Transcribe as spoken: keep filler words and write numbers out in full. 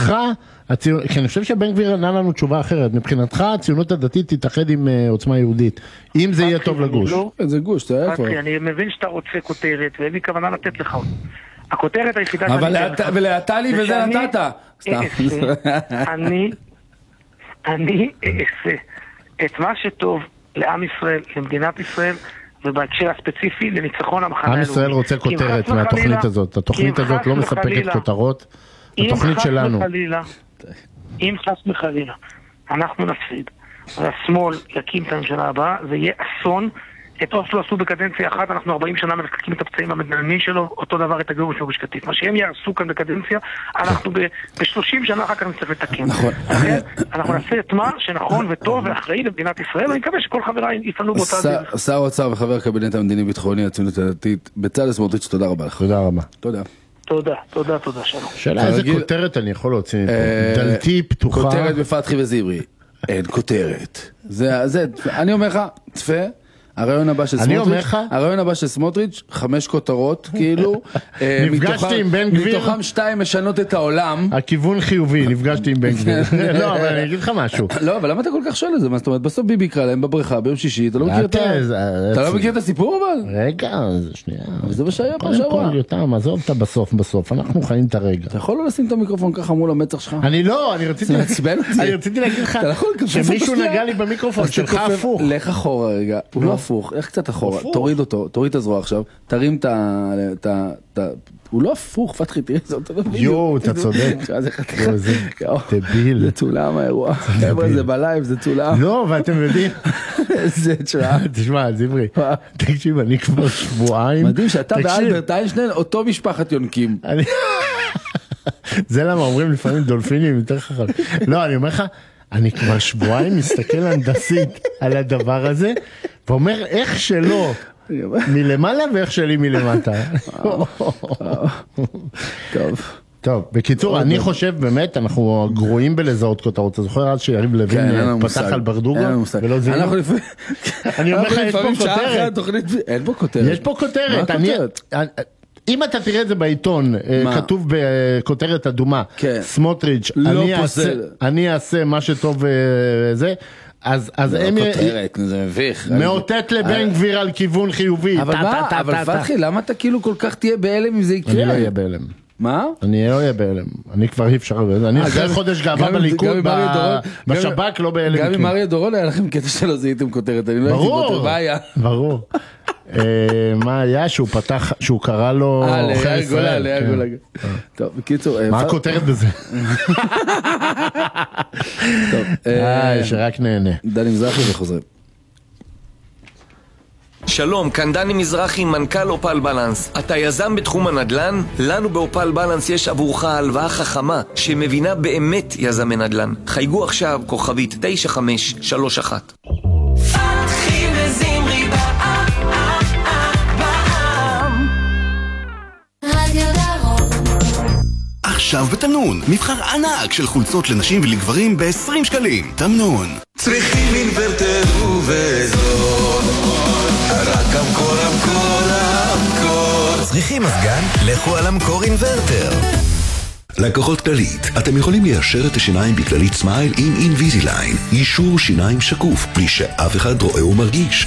מבחינתך, הציונות, כי אני חושב שבן גביר ענה לנו תשובה אחרת, מבחינתך הציונות הדתית תתאחד עם עוצמה יהודית, אם זה יהיה טוב לגוש. זה גוש, אתה איפה? אני מבין שאתה רוצה כותרת, ואין לי כוונה לתת לך עוד. הכותרת היחידה... ולעתה לי וזה נתת. אני, אני אעשה את מה שטוב לעם ישראל, למדינת ישראל, ובהקשר הספציפי לניצחון המחנה הלאומי. עם ישראל רוצה כותרת מהתוכנית הזאת. התוכנית הזאת לא מספקת כותרות. התוכנית שלנו. אם חס וחלילה אנחנו נפסיד, והשמאל יקים את הממשלה הבאה, זה יהיה אסון. את אוסלו עשו בקדנציה אחת, אנחנו ארבעים שנה מלקקים את הפצעים המדממים שלו, אותו דבר את הגירוש מגוש קטיף. מה שהם יעשו כאן בקדנציה, אנחנו ב-שלושים שנה אחר כך נצטרך לתקן. אנחנו נעשה את מה שנכון וטוב ואחראי למדינת ישראל, ואני מקווה שכל חבריי יפעלו באותה דרך. שר האוצר וחבר הקבינט המדיני-ביטחוני, הציונות הדתית, בצלאל סמוטריץ', תודה רבה לך. תודה רבה. תודה. תודה, תודה, תודה, שלום. שאלה איזה כותרת אני יכול להוציא? דלתי פתוחה. כותרת בפתחי וזיברי. אין כותרת. זה, אני אומר לך, צפה, הרעיון הבא של סמוטריץ', הרעיון הבא של סמוטריץ', חמש כותרות, כאילו, נפגשתי עם בן גביר, מתוכם שתיים משנות את העולם. הכיוון חיובי, נפגשתי עם בן גביר. לא, אבל אני אגיד לך משהו. לא, אבל למה אתה כל כך שואל את זה? מה זאת אומרת, בסוף ביבי יקרא להם בבריכה ביום שישי, אתה לא מכיר את ה... אתה לא מכיר את הסיפור אבל? רגע, שנייה. זה מה שהיה פעם שעברה. יותם, עזוב אתה בסוף, בסוף, אנחנו חיים את הרגע. אתה יכול לא לשים את המיקרופון ככה מול המצח שלך? אני לא, אני רציתי להגיד לך שמישהו נגע לי במיקרופון שלך הפוך. לך אחורה רגע, הוא לא הפוך, איך קצת אחורה, תוריד אותו, תוריד את הזרוע עכשיו, תרים את ה... הוא לא הפוך, פתחי, תראה, זה אותו דבר. יואו, אתה צודק. זה דביל. זה צולם האירוע. חבר'ה, זה בלייב, זה צולם. לא, ואתם יודעים. זה תשמע. תשמע, זיברי, תקשיב, אני כבר שבועיים. מדהים שאתה ואלברט איינשטיין אותו משפחת יונקים. זה למה אומרים לפעמים דולפינים יותר חכם. לא, אני אומר לך, אני כבר שבועיים מסתכל הנדסית על הדבר הזה, ואומר איך שלא מלמעלה ואיך שלי מלמטה. טוב. טוב, בקיצור, אני חושב באמת, אנחנו גרועים בלזהות כותרות. אתה זוכר אז שיריב לוין פתח על ברדוגו? ולא זינו? אני אומר לך, יש פה כותרת. אין פה כותרת. יש פה כותרת. אם אתה תראה את זה בעיתון, כתוב בכותרת אדומה, סמוטריץ', אני אעשה מה שטוב זה, אז הם... כותרת, זה מביך. מאותת לבן גביר על כיוון חיובי. אבל מה? אבל פתחי, למה אתה כאילו כל כך תהיה בהלם אם זה יקרה? אני לא אהיה בהלם. מה? אני לא אהיה בהלם. אני כבר אי אפשר... אני אחרי חודש גאווה בליכוד, בשב"כ לא בהלם. גם עם אריה דורון היה לכם קטע שלא זיהיתם כותרת. ברור, ברור. מה היה שהוא פתח, שהוא קרא לו אוכל ישראל. טוב, בקיצור... מה הכותרת בזה? אה, שרק נהנה. דני מזרחי וחוזרים. שלום, כאן דני מזרחי, מנכ"ל אופל בלנס. אתה יזם בתחום הנדל"ן? לנו באופל בלנס יש עבורך הלוואה חכמה שמבינה באמת יזמי נדל"ן. חייגו עכשיו כוכבית תשע חמש שלוש אחת. פתחי וזמרי בעם, בעם. רדיו דרום. עכשיו בתמנון, מבחר ענק של חולצות לנשים ולגברים ב-עשרים שקלים. תמנון. צריכים אינוורטר ובזול, רק אמקור, אמקור, אמקור. צריכים מזגן? לכו על אמקור אינוורטר. לקוחות כללית, אתם יכולים ליישר את השיניים בכללית סמייל עם אינביזיליין. יישור שיניים שקוף, בלי שאף אחד רואה ומרגיש.